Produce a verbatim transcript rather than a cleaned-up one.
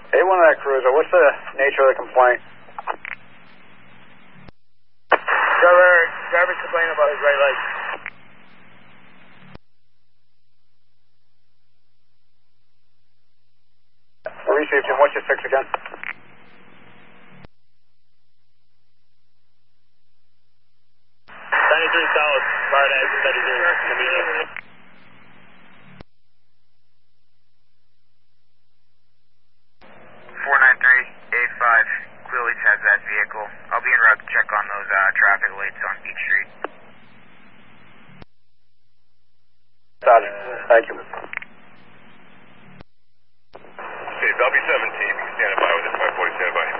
A one of that cruiser, what's the nature of the complaint? Driver, driver's complaining about his right leg. Received, Jim. What's your six again? ninety-three South, Bard exit thirty-three, immediate. four nine three eight five clearly has that vehicle. I'll be en route to check on those uh, traffic lights on Beach Street. Sergeant, thank you. Okay, W seventeen, stand by with this five forty, stand by.